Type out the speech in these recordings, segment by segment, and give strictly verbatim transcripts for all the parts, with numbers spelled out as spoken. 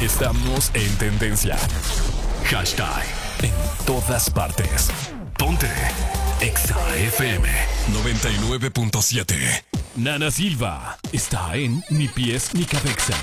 Estamos en tendencia. Hashtag en todas partes. Ponte Exa F M noventa y nueve punto siete. Nana Silva está en Ni Pies Ni Cabeza.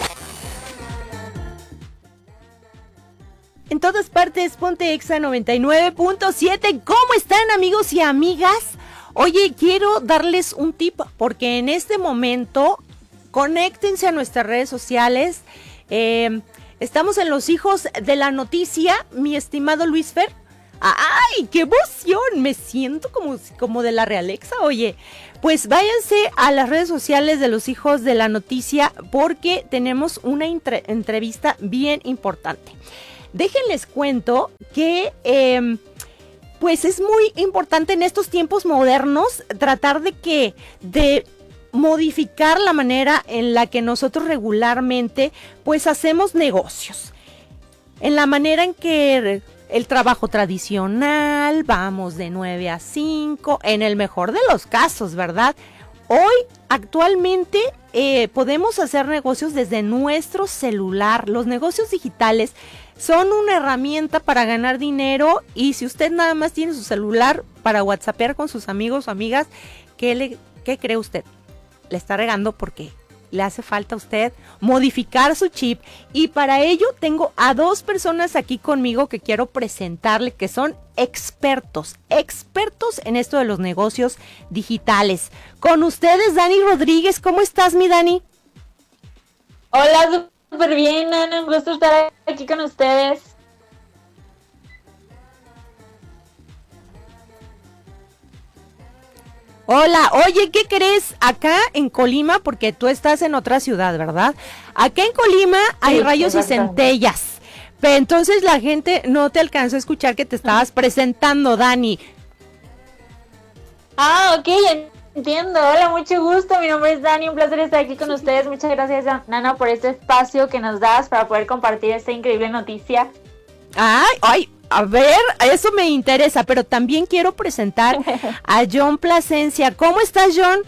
En todas partes, ponte Exa noventa y nueve punto siete. ¿Cómo están, amigos y amigas? Oye, quiero darles un tip porque en este momento conéctense a nuestras redes sociales. Eh, estamos en los hijos de la noticia, mi estimado Luis Fer. ¡Ay, qué emoción! Me siento como, como de la Realexa, oye. Pues váyanse a las redes sociales de los hijos de la noticia porque tenemos una entre- entrevista bien importante. Déjenles cuento que eh, pues es muy importante en estos tiempos modernos tratar de que de modificar la manera en la que nosotros regularmente pues hacemos negocios. En la manera en que el trabajo tradicional, vamos de nueve a cinco, en el mejor de los casos, ¿verdad? Hoy, actualmente, eh, podemos hacer negocios desde nuestro celular. Los negocios digitales son una herramienta para ganar dinero y si usted nada más tiene su celular para whatsappear con sus amigos o amigas, ¿qué, le, qué cree usted? Le está regando porque le hace falta a usted modificar su chip y para ello tengo a dos personas aquí conmigo que quiero presentarle que son expertos, expertos en esto de los negocios digitales. Con ustedes, Dani Rodríguez. ¿Cómo estás, mi Dani? Hola, súper bien, Ana, un gusto estar aquí con ustedes. Hola, oye, ¿qué crees? Acá en Colima, porque tú estás en otra ciudad, ¿verdad? Acá en Colima hay Sí, rayos y exactamente. centellas. Pero entonces la gente no te alcanzó a escuchar que te estabas presentando, Dani. Ah, ok, entiendo. Hola, mucho gusto. Mi nombre es Dani, un placer estar aquí con ustedes. Muchas gracias, Nana, por este espacio que nos das para poder compartir esta increíble noticia. Ay, ay, a ver, eso me interesa, pero también quiero presentar a John Plasencia. ¿Cómo estás, John?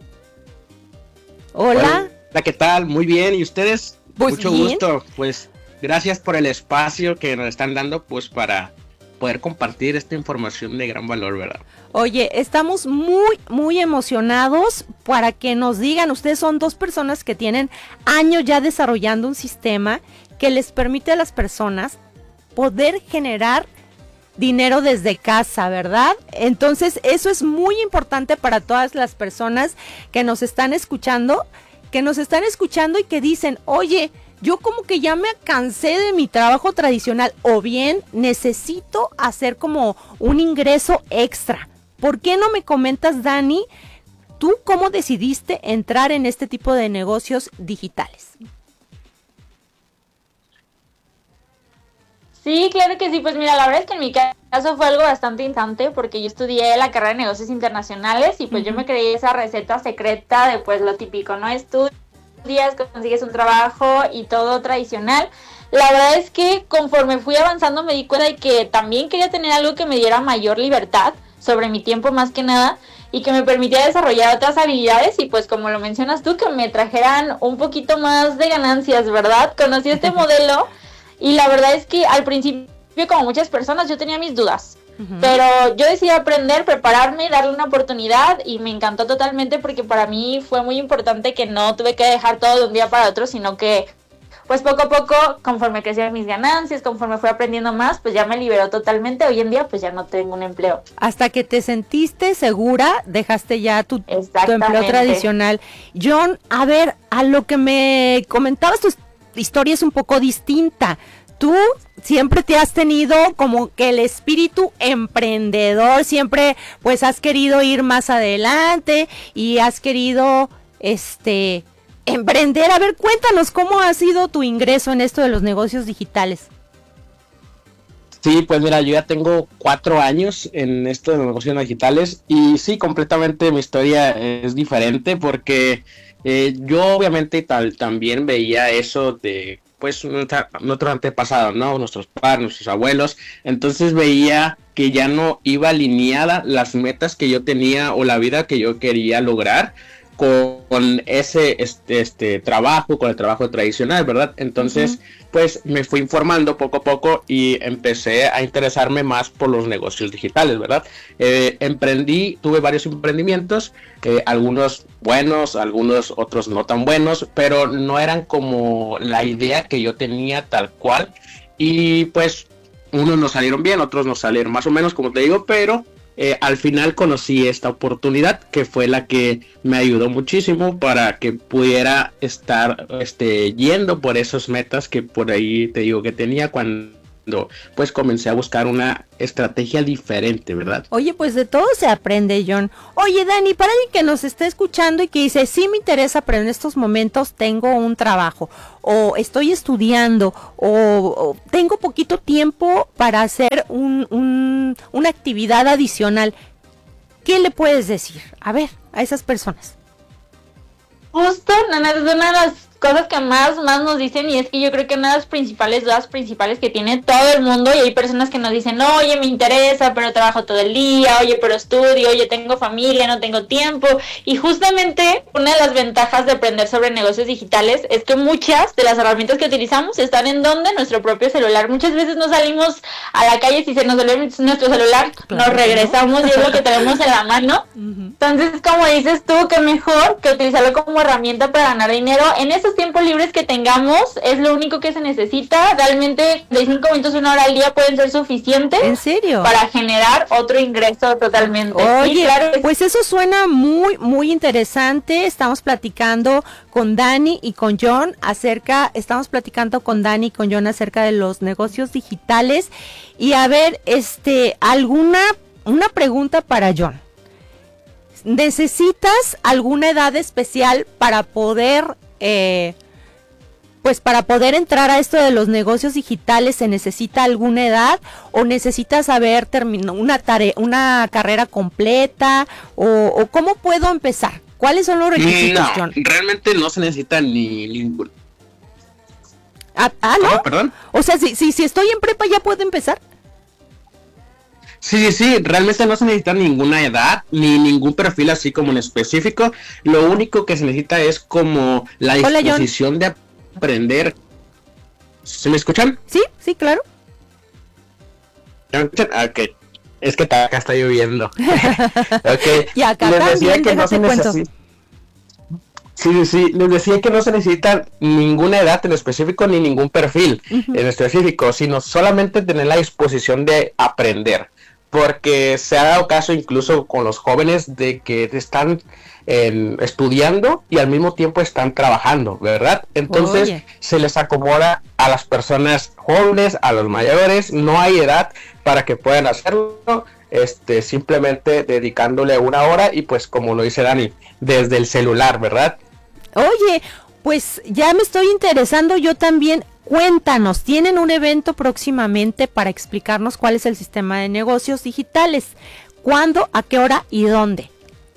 Hola. Hola, ¿qué tal? Muy bien, ¿y ustedes? Pues Mucho bien. gusto, pues gracias por el espacio que nos están dando, pues para poder compartir esta información de gran valor, ¿verdad? Oye, estamos muy, muy emocionados para que nos digan, ustedes son dos personas que tienen años ya desarrollando un sistema que les permite a las personas poder generar dinero desde casa, ¿verdad? Entonces, eso es muy importante para todas las personas que nos están escuchando, que nos están escuchando y que dicen, oye, yo como que ya me cansé de mi trabajo tradicional o bien necesito hacer como un ingreso extra. ¿Por qué no me comentas, Dani, tú cómo decidiste entrar en este tipo de negocios digitales? Sí, claro que sí. Pues mira, la verdad es que en mi caso fue algo bastante interesante porque yo estudié la carrera de negocios internacionales y pues uh-huh. yo me creí esa receta secreta de pues lo típico, ¿no? Estudias, consigues un trabajo y todo tradicional. La verdad es que conforme fui avanzando me di cuenta de que también quería tener algo que me diera mayor libertad sobre mi tiempo más que nada y que me permitiera desarrollar otras habilidades y pues como lo mencionas tú, que me trajeran un poquito más de ganancias, ¿verdad? Conocí este modelo y la verdad es que al principio, como muchas personas, yo tenía mis dudas. Uh-huh. Pero yo decidí aprender, prepararme, darle una oportunidad y me encantó totalmente porque para mí fue muy importante que no tuve que dejar todo de un día para otro, sino que pues poco a poco, conforme crecían mis ganancias, conforme fui aprendiendo más, pues ya me liberó totalmente. Hoy en día pues ya no tengo un empleo. Hasta que te sentiste segura, dejaste ya tu, tu empleo tradicional. John, a ver, a lo que me comentabas, tu historia es un poco distinta. Tú siempre te has tenido como que el espíritu emprendedor, siempre pues has querido ir más adelante y has querido este emprender. A ver, cuéntanos cómo ha sido tu ingreso en esto de los negocios digitales. Sí, pues mira, yo ya tengo cuatro años en esto de los negocios digitales y sí, completamente mi historia es diferente porque eh, yo obviamente tal, también veía eso de pues nuestros antepasados, ¿no? Nuestros padres, nuestros abuelos. Entonces veía que ya no iba alineada las metas que yo tenía o la vida que yo quería lograr con, con ese este, este trabajo, con el trabajo tradicional, ¿verdad? Entonces, uh-huh. pues me fui informando poco a poco y empecé a interesarme más por los negocios digitales, ¿verdad? Eh, emprendí, tuve varios emprendimientos, eh, algunos buenos, algunos otros no tan buenos, pero no eran como la idea que yo tenía tal cual. Y pues unos nos salieron bien, otros nos salieron más o menos, como te digo, pero Eh, al final conocí esta oportunidad que fue la que me ayudó muchísimo para que pudiera estar este, yendo por esas metas que por ahí te digo que tenía cuando pues comencé a buscar una estrategia diferente, ¿verdad? Oye, pues de todo se aprende, John. Oye, Dani, para alguien que nos esté escuchando y que dice, sí me interesa, pero en estos momentos tengo un trabajo, o estoy estudiando, o, o tengo poquito tiempo para hacer un, un, una actividad adicional, ¿qué le puedes decir? A ver, a esas personas. Justo, Nana, es una de las cosas que más, más nos dicen, y es que yo creo que una de las principales dudas principales que tiene todo el mundo, y hay personas que nos dicen, oye, me interesa, pero trabajo todo el día, oye, pero estudio, oye, tengo familia, no tengo tiempo, y justamente una de las ventajas de aprender sobre negocios digitales es que muchas de las herramientas que utilizamos están en donde, nuestro propio celular. Muchas veces no salimos a la calle, si se nos olvida nuestro celular, claro, nos regresamos, ¿no? Y es lo que tenemos en la mano. Uh-huh. Entonces, como dices tú, qué mejor que utilizarlo como herramienta para ganar dinero. En esos tiempos libres que tengamos es lo único que se necesita. Realmente de cinco minutos a una hora al día pueden ser suficientes. ¿En serio? Para generar otro ingreso totalmente. Oye, sí, claro que pues eso suena muy muy interesante. Estamos platicando con Dani y con John acerca, estamos platicando con Dani y con John acerca de los negocios digitales. Y a ver, este, alguna una pregunta para John. ¿Necesitas alguna edad especial para poder, eh, pues para poder entrar a esto de los negocios digitales? ¿Se necesita alguna edad o necesitas haber terminado una tarea, una carrera completa o, o cómo puedo empezar? ¿Cuáles son los requisitos, no, John? Realmente no se necesita ni ningún. Ah, ah, ¿no? ¿Cómo, perdón? O sea, si, si, si estoy en prepa, ¿ya puedo empezar? Sí, sí, realmente no se necesita ninguna edad, ni ningún perfil así como en específico. Lo único que se necesita es como la disposición Hola, de aprender. ¿Se me escuchan? Sí, sí, claro. Ok, es que acá está lloviendo. Okay. Y acá les también, decía que no se necesita. Sí, sí, les decía que no se necesita ninguna edad en específico ni ningún perfil uh-huh. en específico, sino solamente tener la disposición de aprender. Porque se ha dado caso incluso con los jóvenes de que están eh, estudiando y al mismo tiempo están trabajando, ¿verdad? Entonces Oye. se les acomoda a las personas jóvenes, a los mayores, no hay edad para que puedan hacerlo, este, simplemente dedicándole una hora y pues como lo dice Dani, desde el celular, ¿verdad? Oye, pues ya me estoy interesando yo también. Cuéntanos, ¿tienen un evento próximamente para explicarnos cuál es el sistema de negocios digitales? ¿Cuándo, a qué hora y dónde?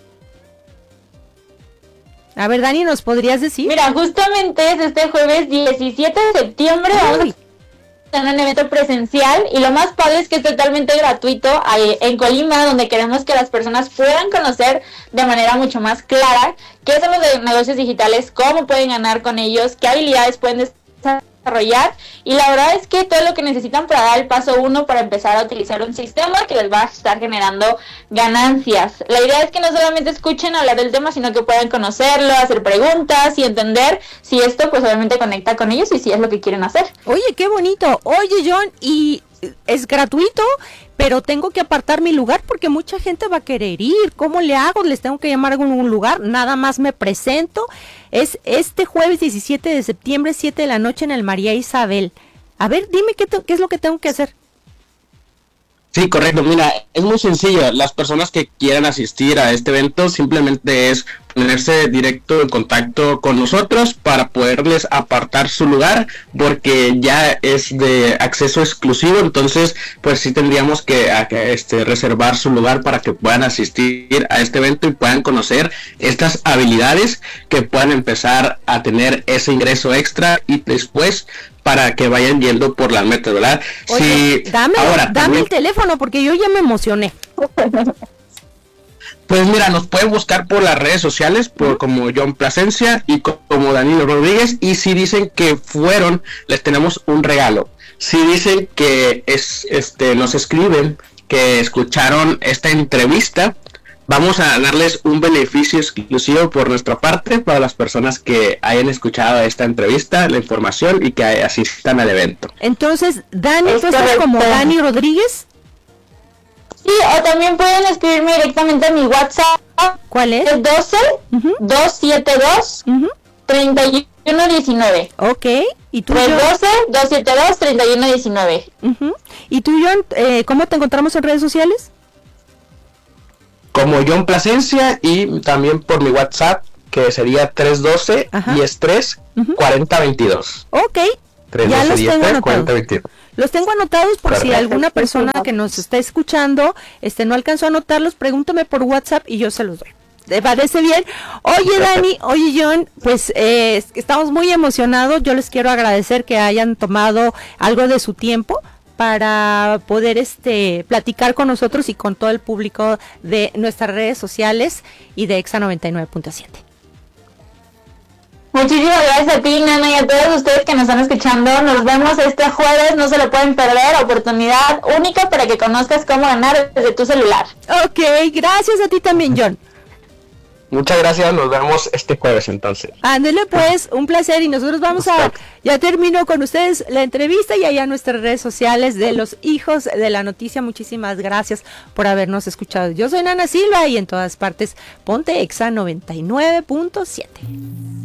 A ver, Dani, ¿nos podrías decir? Mira, justamente es este jueves diecisiete de septiembre. Uy. Vamos a tener un evento presencial y lo más padre es que es totalmente gratuito ahí en Colima, donde queremos que las personas puedan conocer de manera mucho más clara qué son los negocios digitales, cómo pueden ganar con ellos, qué habilidades pueden desarrollar. desarrollar y la verdad es que todo lo que necesitan para dar el paso uno para empezar a utilizar un sistema que les va a estar generando ganancias. La idea es que no solamente escuchen hablar del tema, sino que puedan conocerlo, hacer preguntas y entender si esto pues obviamente conecta con ellos y si es lo que quieren hacer. Oye, qué bonito. Oye, John, y es gratuito, pero tengo que apartar mi lugar porque mucha gente va a querer ir. ¿Cómo le hago? ¿Les tengo que llamar a algún lugar? Nada más me presento. Es este jueves diecisiete de septiembre, siete de la noche en el María Isabel. A ver, dime qué, te, qué es lo que tengo que hacer. Sí, correcto. Mira, es muy sencillo. Las personas que quieran asistir a este evento simplemente es ponerse directo en contacto con nosotros para poderles apartar su lugar, porque ya es de acceso exclusivo. Entonces, pues sí tendríamos que este, reservar su lugar para que puedan asistir a este evento y puedan conocer estas habilidades que puedan empezar a tener ese ingreso extra y después para que vayan yendo por las metas, ¿verdad? Oye, sí, dame, ahora, dame también el teléfono porque yo ya me emocioné. Pues mira, nos pueden buscar por las redes sociales, por como John Plasencia y como Danilo Rodríguez, y si dicen que fueron, les tenemos un regalo. Si dicen que es, este, nos escriben que escucharon esta entrevista, vamos a darles un beneficio exclusivo por nuestra parte para las personas que hayan escuchado esta entrevista, la información y que asistan al evento. Entonces, Dani, ¿tú estás como Dani Rodríguez? Sí, o también pueden escribirme directamente a mi WhatsApp. ¿Cuál es? Es doce, uh-huh. doscientos setenta y dos, uh-huh. treinta y uno diecinueve. Ok. ¿Y tú, pues doce, doscientos setenta y dos, treinta y uno diecinueve. Uh-huh. ¿Y tú, John, eh, cómo te encontramos en redes sociales? Como John Plasencia y también por mi WhatsApp, que sería trescientos doce, diez tres, uh-huh. cuarenta veintidós. Ok. Ya los tengo anotados. Los tengo anotados por Perfecto. Si alguna persona que nos está escuchando este no alcanzó a anotarlos, pregúntame por WhatsApp y yo se los doy. ¿Te parece bien? Oye, Dani, oye, John, pues eh, estamos muy emocionados. Yo les quiero agradecer que hayan tomado algo de su tiempo para poder este platicar con nosotros y con todo el público de nuestras redes sociales y de Exa noventa y nueve punto siete. Muchísimas gracias a ti, Nana, y a todos ustedes que nos están escuchando. Nos vemos este jueves, no se lo pueden perder, oportunidad única para que conozcas cómo ganar desde tu celular. Ok, gracias a ti también, John. Muchas gracias, nos vemos este jueves entonces. Ándele pues, un placer, y nosotros vamos a, ya termino con ustedes la entrevista y allá en nuestras redes sociales de los hijos de la noticia. Muchísimas gracias por habernos escuchado. Yo soy Nana Silva y en todas partes ponte Exa noventa y nueve punto siete.